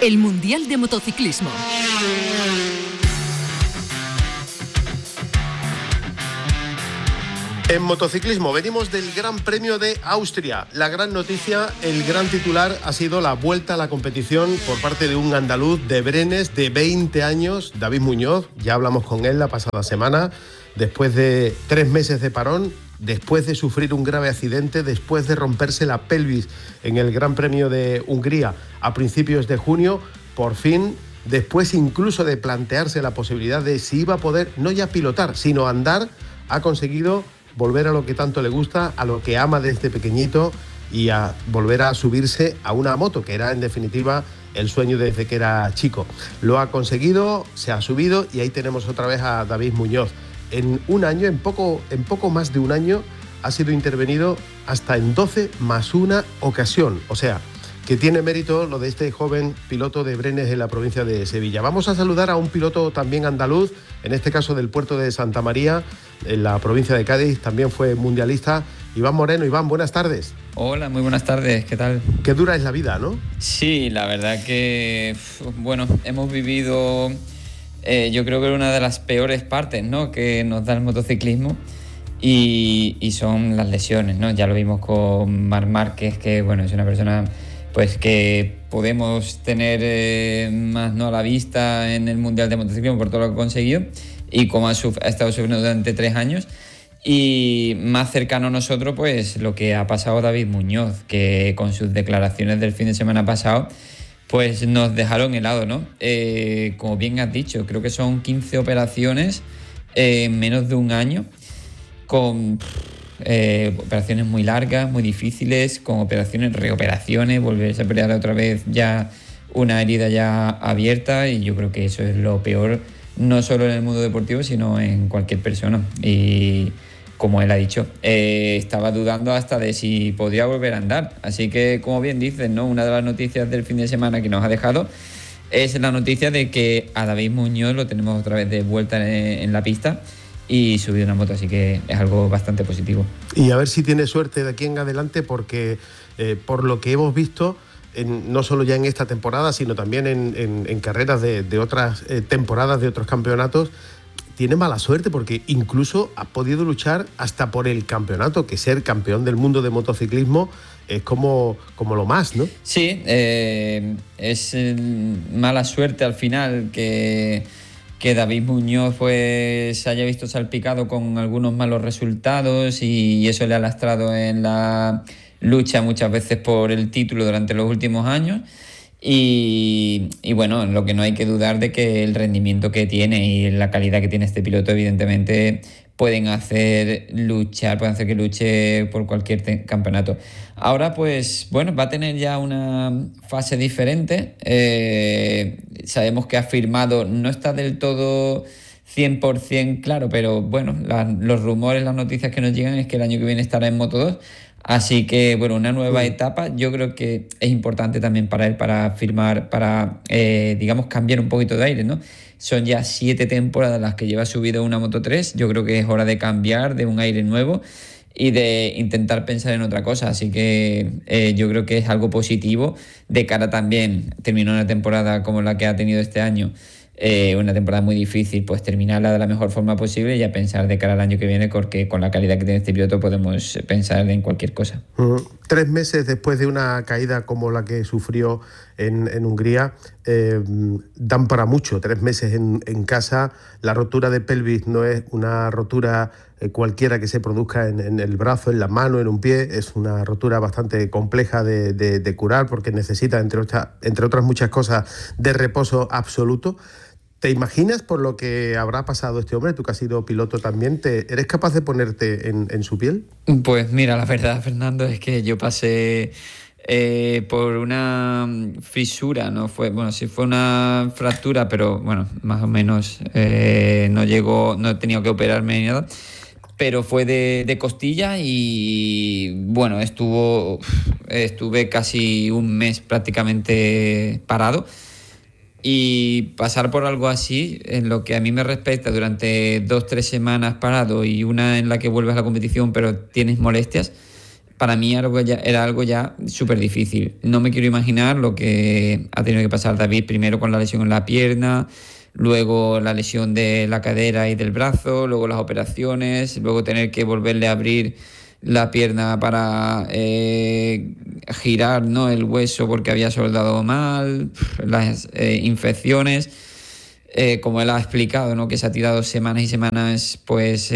El Mundial de Motociclismo. En motociclismo venimos del Gran Premio de Austria. La gran noticia, el gran titular ha sido la vuelta a la competición por parte de un andaluz de Brenes de 20 años, David Muñoz. Ya hablamos con él la pasada semana, después de 3 meses de parón, después de sufrir un grave accidente, después de romperse la pelvis en el Gran Premio de Hungría a principios de junio, por fin, después incluso de plantearse la posibilidad de si iba a poder no ya pilotar, sino andar, ha conseguido volver a lo que tanto le gusta, a lo que ama desde pequeñito y a volver a subirse a una moto, que era en definitiva el sueño desde que era chico. Lo ha conseguido, se ha subido y ahí tenemos otra vez a David Muñoz. En un año, en poco más de un año, ha sido intervenido hasta en 12 más una ocasión. O sea, que tiene mérito lo de este joven piloto de Brenes en la provincia de Sevilla. Vamos a saludar a un piloto también andaluz, en este caso del puerto de Santa María, en la provincia de Cádiz, también fue mundialista, Iván Moreno. Iván, buenas tardes. Hola, muy buenas tardes, ¿qué tal? Qué dura es la vida, ¿no? Sí, la verdad que, bueno, hemos vivido, yo creo que una de las peores partes, ¿no?, que nos da el motociclismo y son las lesiones, ¿no? Ya lo vimos con Marc Márquez, que, bueno, es una persona pues que podemos tener más no a la vista en el Mundial de Motociclismo por todo lo que ha conseguido y como ha estado sufriendo durante 3 años. Y más cercano a nosotros, pues lo que ha pasado David Muñoz, que con sus declaraciones del fin de semana pasado, pues nos dejaron helado, ¿no? Como bien has dicho, creo que son 15 operaciones en menos de un año, con operaciones muy largas, muy difíciles, con operaciones, reoperaciones, volverse a pelear otra vez ya una herida ya abierta, y yo creo que eso es lo peor, no solo en el mundo deportivo, sino en cualquier persona. Y como él ha dicho, estaba dudando hasta de si podría volver a andar. Así que, como bien dices, ¿no?, una de las noticias del fin de semana que nos ha dejado es la noticia de que a David Muñoz lo tenemos otra vez de vuelta en la pista y subido una moto, así que es algo bastante positivo. Y a ver si tiene suerte de aquí en adelante, porque por lo que hemos visto, no solo ya en esta temporada, sino también en carreras de otras temporadas, de otros campeonatos, tiene mala suerte, porque incluso ha podido luchar hasta por el campeonato, que ser campeón del mundo de motociclismo es como lo más, ¿no? Sí, es mala suerte al final que David Muñoz pues haya visto salpicado con algunos malos resultados y eso le ha lastrado en la lucha muchas veces por el título durante los últimos años. Y bueno, lo que no hay que dudar de que el rendimiento que tiene y la calidad que tiene este piloto, evidentemente, pueden hacer que luche por cualquier campeonato. Ahora, pues, bueno, va a tener ya una fase diferente. Sabemos que ha firmado, no está del todo 100% claro, pero bueno, los rumores, las noticias que nos llegan es que el año que viene estará en Moto2. Así que, bueno, una nueva etapa. Yo creo que es importante también para él, para firmar, para, digamos, cambiar un poquito de aire, ¿no? Son ya 7 temporadas las que lleva subido una Moto3. Yo creo que es hora de cambiar, de un aire nuevo y de intentar pensar en otra cosa. Así que yo creo que es algo positivo de cara también. Terminó una temporada como la que ha tenido este año, una temporada muy difícil, pues terminarla de la mejor forma posible y ya pensar de cara al año que viene, porque con la calidad que tiene este piloto podemos pensar en cualquier cosa. 3 meses después de una caída como la que sufrió en Hungría, dan para mucho. 3 meses en casa. La rotura de pelvis no es una rotura cualquiera que se produzca en el brazo, en la mano, en un pie. Es una rotura bastante compleja de curar, porque necesita, entre otras muchas cosas, de reposo absoluto. ¿Te imaginas por lo que habrá pasado este hombre? Tú que has sido piloto también, ¿eres capaz de ponerte en su piel? Pues mira, la verdad, Fernando, es que yo pasé por una fisura, no fue, bueno, sí fue una fractura, pero bueno, más o menos no he tenido que operarme ni nada, pero fue de costilla y bueno, estuve casi un mes prácticamente parado. Y pasar por algo así, en lo que a mí me respecta, durante 2-3 semanas parado y una en la que vuelves a la competición pero tienes molestias, para mí era algo ya súper difícil. No me quiero imaginar lo que ha tenido que pasar David, primero con la lesión en la pierna, luego la lesión de la cadera y del brazo, luego las operaciones, luego tener que volverle a abrir la pierna para girar, ¿no?, el hueso porque había soldado mal, las infecciones, como él ha explicado, ¿no?, que se ha tirado semanas y semanas pues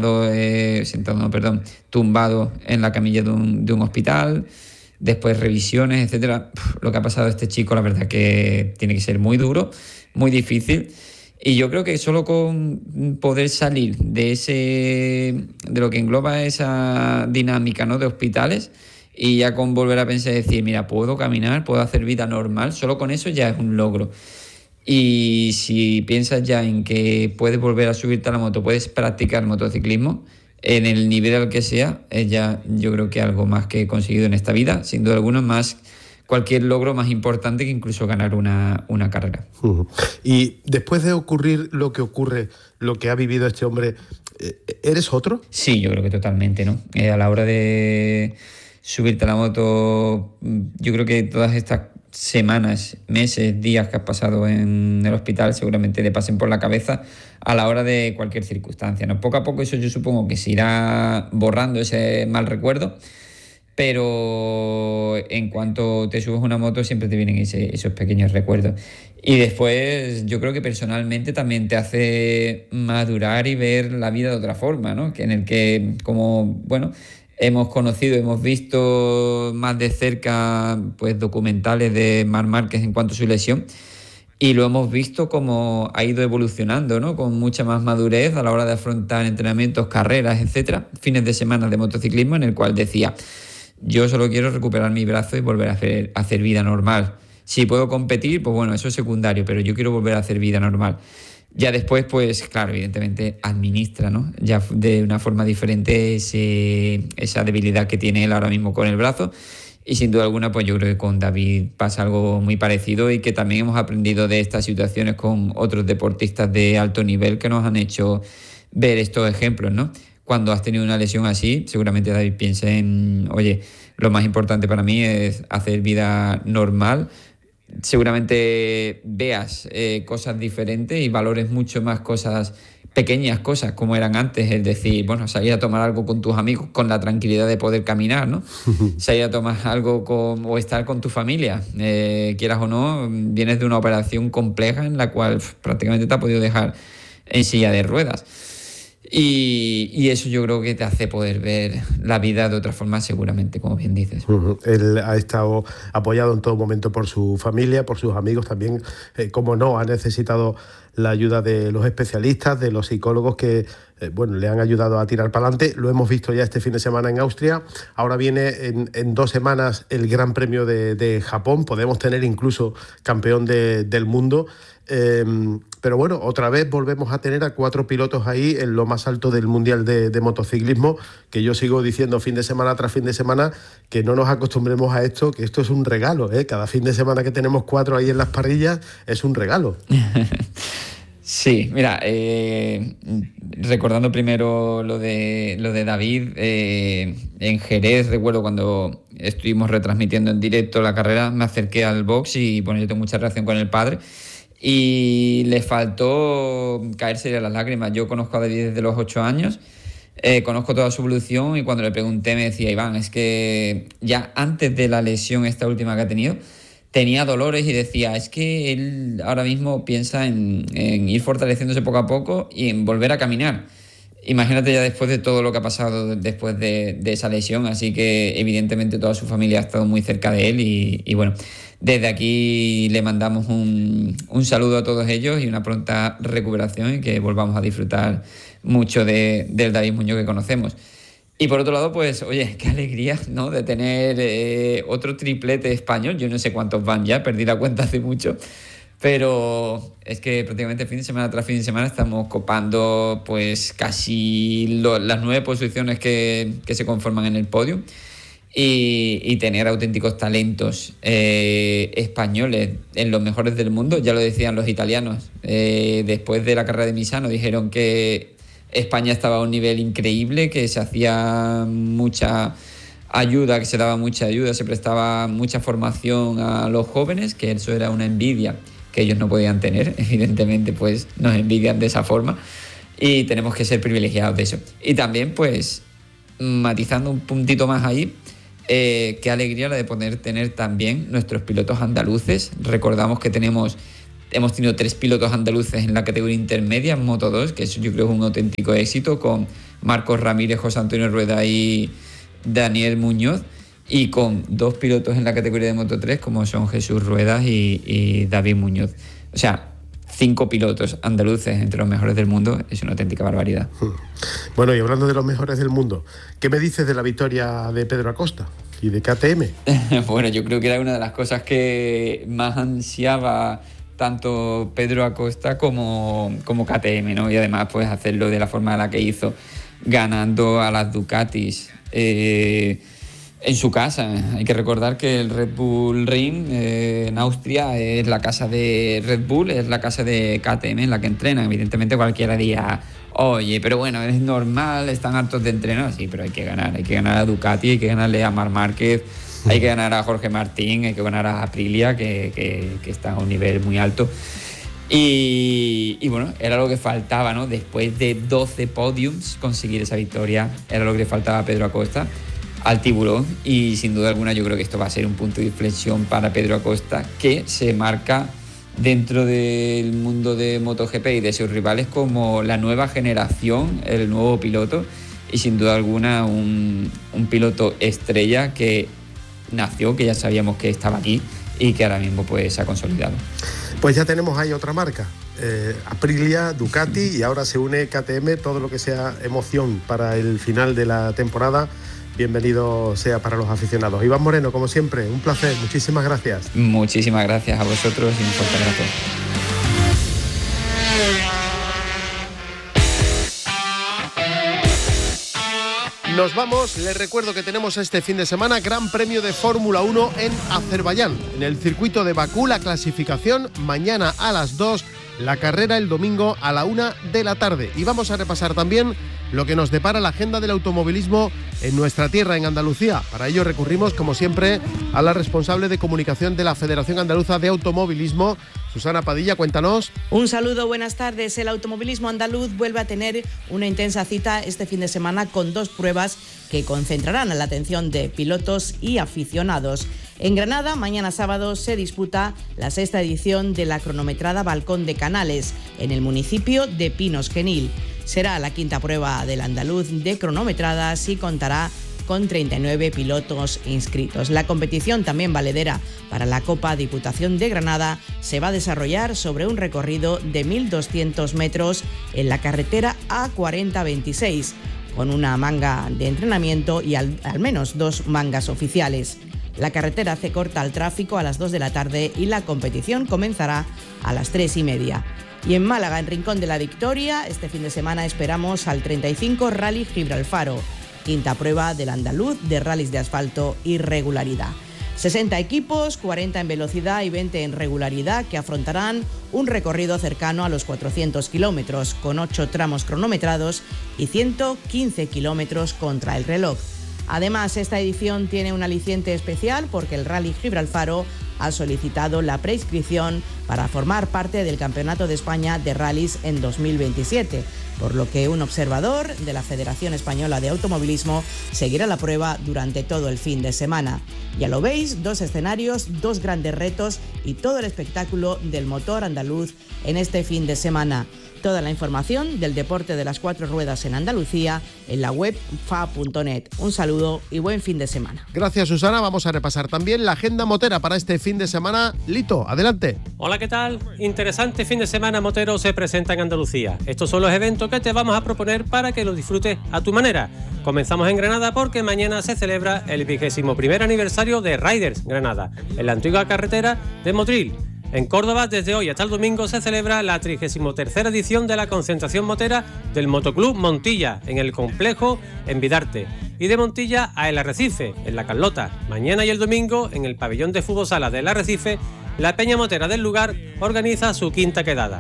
tumbado en la camilla de un hospital, después revisiones, etcétera. Lo que ha pasado a este chico, la verdad que tiene que ser muy duro, muy difícil. Y yo creo que solo con poder salir de lo que engloba esa dinámica, ¿no?, de hospitales, y ya con volver a pensar y decir, mira, puedo caminar, puedo hacer vida normal, solo con eso ya es un logro. Y si piensas ya en que puedes volver a subirte a la moto, puedes practicar motociclismo en el nivel al que sea, es ya, yo creo que algo más que he conseguido en esta vida, sin duda alguna, más cualquier logro más importante que incluso ganar una carrera. Y después de ocurrir lo que ocurre, lo que ha vivido este hombre, ¿eres otro? Sí, yo creo que totalmente, ¿no? A la hora de subirte a la moto, yo creo que todas estas semanas, meses, días que has pasado en el hospital seguramente te pasen por la cabeza a la hora de cualquier circunstancia, ¿no? Poco a poco eso yo supongo que se irá borrando ese mal recuerdo, pero en cuanto te subes a una moto siempre te vienen esos pequeños recuerdos. Y después yo creo que personalmente también te hace madurar y ver la vida de otra forma, ¿no? Que en el que, como, bueno, hemos conocido, hemos visto más de cerca pues documentales de Marc Márquez en cuanto a su lesión, y lo hemos visto como ha ido evolucionando, ¿no?, con mucha más madurez a la hora de afrontar entrenamientos, carreras, etcétera, fines de semana de motociclismo, en el cual decía: yo solo quiero recuperar mi brazo y volver a hacer vida normal. Si puedo competir, pues bueno, eso es secundario, pero yo quiero volver a hacer vida normal. Ya después, pues claro, evidentemente administra, ¿no?, ya de una forma diferente esa debilidad que tiene él ahora mismo con el brazo. Y sin duda alguna, pues yo creo que con David pasa algo muy parecido, y que también hemos aprendido de estas situaciones con otros deportistas de alto nivel que nos han hecho ver estos ejemplos, ¿no? Cuando has tenido una lesión así, seguramente David piensa en, oye, lo más importante para mí es hacer vida normal. Seguramente veas cosas diferentes y valores mucho más pequeñas cosas como eran antes, es decir, bueno, salir a tomar algo con tus amigos con la tranquilidad de poder caminar, ¿no? Salir a tomar algo o estar con tu familia, quieras o no, vienes de una operación compleja en la cual prácticamente te ha podido dejar en silla de ruedas. Y eso yo creo que te hace poder ver la vida de otra forma, seguramente, como bien dices. Él ha estado apoyado en todo momento por su familia, por sus amigos también. Como no, ha necesitado la ayuda de los especialistas, de los psicólogos que le han ayudado a tirar para adelante. Lo hemos visto ya este fin de semana en Austria. Ahora viene en 2 semanas el Gran Premio de Japón. Podemos tener incluso campeón del mundo. Pero bueno, otra vez volvemos a tener a 4 pilotos ahí en lo más alto del Mundial de Motociclismo, que yo sigo diciendo fin de semana tras fin de semana que no nos acostumbremos a esto, que esto es un regalo, ¿eh? Cada fin de semana que tenemos 4 ahí en las parrillas es un regalo. Sí, mira, recordando primero lo de David, en Jerez, recuerdo cuando estuvimos retransmitiendo en directo la carrera, me acerqué al box y bueno, yo tengo mucha relación con el padre, y le faltó caerse a las lágrimas. Yo conozco a David desde los 8 años, conozco toda su evolución, y cuando le pregunté me decía: Iván, es que ya antes de la lesión esta última que ha tenido, tenía dolores, y decía, es que él ahora mismo piensa en ir fortaleciéndose poco a poco y en volver a caminar. Imagínate ya después de todo lo que ha pasado después de esa lesión, así que evidentemente toda su familia ha estado muy cerca de él, y bueno, desde aquí le mandamos un saludo a todos ellos y una pronta recuperación, y que volvamos a disfrutar mucho del David Muñoz que conocemos. Y por otro lado, pues, oye, qué alegría, ¿no?, de tener otro triplete español. Yo no sé cuántos van ya, perdí la cuenta hace mucho, pero es que prácticamente fin de semana tras fin de semana estamos copando pues casi las 9 posiciones que se conforman en el podio, y tener auténticos talentos españoles en los mejores del mundo. Ya lo decían los italianos, después de la carrera de Misano dijeron que España estaba a un nivel increíble, que se hacía mucha ayuda, que se daba mucha ayuda, se prestaba mucha formación a los jóvenes, que eso era una envidia que ellos no podían tener, evidentemente pues nos envidian de esa forma y tenemos que ser privilegiados de eso. Y también pues matizando un puntito más ahí, qué alegría la de poder tener también nuestros pilotos andaluces. Recordamos que hemos tenido 3 pilotos andaluces en la categoría intermedia en Moto2, que eso yo creo es un auténtico éxito, con Marcos Ramírez, José Antonio Rueda y Daniel Muñoz, y con 2 pilotos en la categoría de Moto3 como son Jesús Ruedas y David Muñoz. O sea, 5 pilotos andaluces entre los mejores del mundo es una auténtica barbaridad. Bueno, y hablando de los mejores del mundo, ¿qué me dices de la victoria de Pedro Acosta y de KTM? Bueno, yo creo que era una de las cosas que más ansiaba tanto Pedro Acosta como KTM, ¿no? Y además pues hacerlo de la forma en la que hizo, ganando a las Ducatis en su casa. Hay que recordar que el Red Bull Ring en Austria es la casa de Red Bull, es la casa de KTM en la que entrenan. Evidentemente cualquiera diría, oye, pero bueno, es normal, están hartos de entrenar. Sí, pero hay que ganar a Ducati, hay que ganarle a Marc Márquez, hay que ganar a Jorge Martín, hay que ganar a Aprilia, que está a un nivel muy alto. Y bueno, era lo que faltaba, ¿no? Después de 12 podiums, conseguir esa victoria era lo que le faltaba a Pedro Acosta, al tiburón, y sin duda alguna yo creo que esto va a ser un punto de inflexión para Pedro Acosta, que se marca dentro del mundo de MotoGP y de sus rivales como la nueva generación, el nuevo piloto, y sin duda alguna un piloto estrella que nació, que ya sabíamos que estaba aquí y que ahora mismo pues se ha consolidado. Pues ya tenemos ahí otra marca, Aprilia, Ducati, y ahora se une KTM. Todo lo que sea emoción para el final de la temporada, bienvenido sea para los aficionados. Iván Moreno, como siempre, un placer, muchísimas gracias. Muchísimas gracias a vosotros y un fuerte abrazo. Nos vamos, les recuerdo que tenemos este fin de semana Gran Premio de Fórmula 1 en Azerbaiyán. En el circuito de Bakú, la clasificación mañana a las 2, la carrera el domingo a la 1 de la tarde. Y vamos a repasar también lo que nos depara la agenda del automovilismo en nuestra tierra, en Andalucía. Para ello recurrimos, como siempre, a la responsable de comunicación de la Federación Andaluza de Automovilismo, Susana Padilla, cuéntanos. Un saludo, buenas tardes. El automovilismo andaluz vuelve a tener una intensa cita este fin de semana con 2 pruebas que concentrarán la atención de pilotos y aficionados. En Granada, mañana sábado, se disputa la 6ª edición de la cronometrada Balcón de Canales, en el municipio de Pinos Genil. Será la 5ª prueba del andaluz de cronometradas y contará con 39 pilotos inscritos. La competición, también valedera para la Copa Diputación de Granada, se va a desarrollar sobre un recorrido de 1.200 metros en la carretera A4026, con una manga de entrenamiento y al menos 2 mangas oficiales. La carretera hace corta al tráfico a las 2 de la tarde y la competición comenzará a las 3:30. Y en Málaga, en Rincón de la Victoria, este fin de semana esperamos al 35 Rally Gibralfaro, 5ª prueba del andaluz de rallies de asfalto y regularidad. 60 equipos, 40 en velocidad y 20 en regularidad, que afrontarán un recorrido cercano a los 400 kilómetros, con 8 tramos cronometrados y 115 kilómetros contra el reloj. Además, esta edición tiene un aliciente especial porque el Rally Gibralfaro ha solicitado la preinscripción para formar parte del Campeonato de España de Rallys en 2027, por lo que un observador de la Federación Española de Automovilismo seguirá la prueba durante todo el fin de semana. Ya lo veis, 2 escenarios, 2 grandes retos y todo el espectáculo del motor andaluz en este fin de semana. Toda la información del deporte de las 4 ruedas en Andalucía en la web fa.net. Un saludo y buen fin de semana. Gracias, Susana. Vamos a repasar también la agenda motera para este fin de semana. Lito, adelante. Hola, ¿qué tal? Interesante fin de semana motero se presenta en Andalucía. Estos son los eventos que te vamos a proponer para que los disfrutes a tu manera. Comenzamos en Granada porque mañana se celebra el 21º aniversario de Riders Granada, en la antigua carretera de Motril. En Córdoba, desde hoy hasta el domingo, se celebra la 33ª edición de la concentración motera del Motoclub Montilla, en el complejo en Bidarte, y de Montilla a El Arrecife, en La Carlota. Mañana y el domingo, en el pabellón de fútbol sala del Arrecife, la peña motera del lugar organiza su 5ª quedada.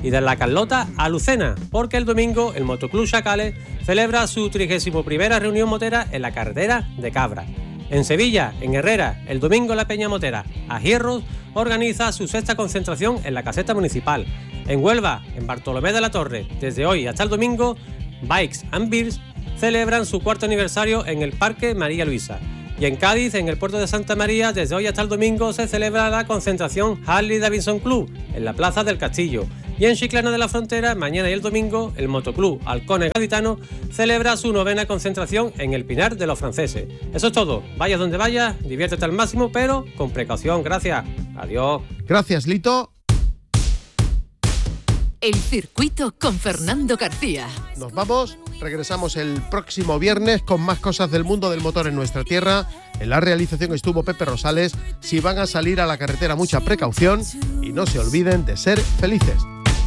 y de La Carlota a Lucena, porque el domingo el Motoclub Chacales celebra su 31ª reunión motera en la carretera de Cabra. En Sevilla, en Herrera, el domingo la Peña Motera a Hierros organiza su 6ª concentración en la caseta municipal. En Huelva, en Bartolomé de la Torre, desde hoy hasta el domingo, Bikes and Beers celebran su 4º aniversario en el Parque María Luisa. Y en Cádiz, en el puerto de Santa María, desde hoy hasta el domingo se celebra la concentración Harley Davidson Club en la Plaza del Castillo. Y en Chiclana de la Frontera, mañana y el domingo, el Motoclub Halcones Gaditano celebra su 9ª concentración en el Pinar de los Franceses. Eso es todo. Vayas donde vayas, diviértete al máximo, pero con precaución. Gracias. Adiós. Gracias, Lito. El circuito con Fernando García. Nos vamos, regresamos el próximo viernes con más cosas del mundo del motor en nuestra tierra. En la realización estuvo Pepe Rosales. Si van a salir a la carretera, mucha precaución y no se olviden de ser felices.